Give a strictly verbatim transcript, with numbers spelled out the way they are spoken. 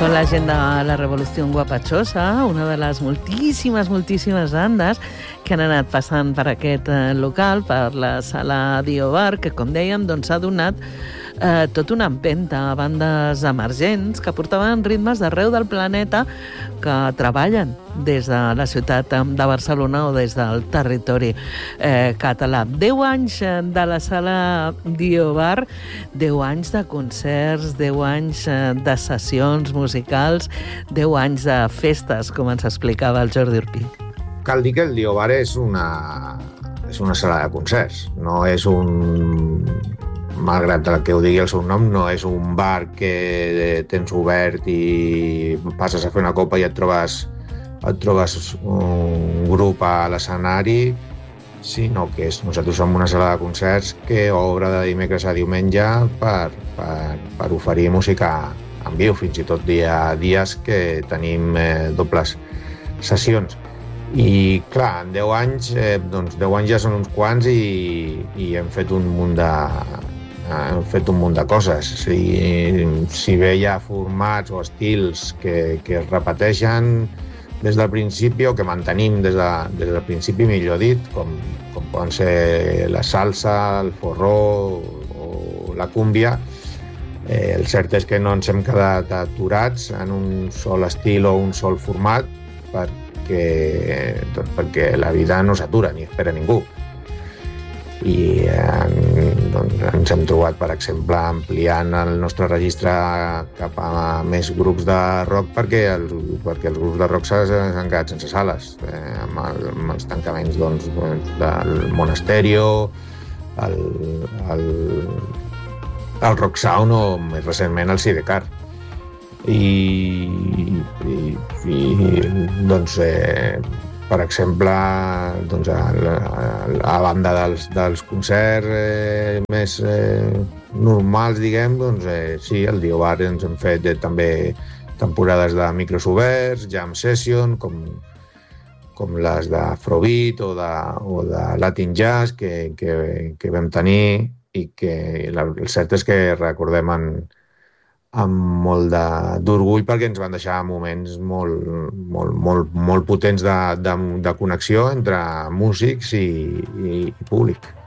Són la gent de la Revolució Guapachosa, una de les moltíssimes, moltíssimes bandes que han anat passant per aquest local, per la sala Dio Bar, que, com dèiem, doncs, ha donat eh, tota una empenta a bandes emergents que portaven ritmes d'arreu del planeta que treballen des de la ciutat de Barcelona o des del territori eh, català. Deu anys de la sala Dio Bar, deu anys de concerts, deu anys de sessions musicals, deu anys de festes, com ens explicava el Jordi Orpí. Cal dir que el Dio Bar és una, és una sala de concerts, no és un... Malgrat que ho digui el seu nom, no és un bar que tens obert i passes a fer una copa i et trobes, et trobes un grup a l'escenari, sinó que és, nosaltres som una sala de concerts que obre de dimecres a diumenge per, per, per oferir música en viu, fins i tot dia, dies que tenim eh, dobles sessions. I clar, en deu anys, eh, doncs deu anys ja són uns quants i, i hem fet un munt de hem fet un munt de coses. Si, si bé hi ha formats o estils que, que es repeteixen des del principi o que mantenim des, de, des del principi, millor dit, com, com poden ser la salsa, el forró o la cúmbia, eh, el cert és que no ens hem quedat aturats en un sol estil o un sol format perquè, doncs perquè la vida no s'atura ni espera ningú. I eh, doncs ens hem trobat, per exemple, ampliant el nostre registre cap a més grups de rock perquè els, perquè els grups de rock s'han quedat sense sales, eh, amb, el, amb els tancaments doncs, del Monasterio, el, el, el Rock Sound o més recentment el Sidecar. I, i, i doncs eh, per exemple, doncs, a, a, a banda dels, dels concerts eh, més eh, normals, diguem, doncs eh, sí, al Dio Bar ens hem fet eh, també temporades de micros oberts, jam session, com, com les d'Afrobeat o, de, o de Latin Jazz que, que, que vam tenir i que la, el cert és que recordem en amb molt d'orgull perquè ens van deixar moments molt, molt, molt, molt potents de, de, de connexió entre músics i, i, i públic.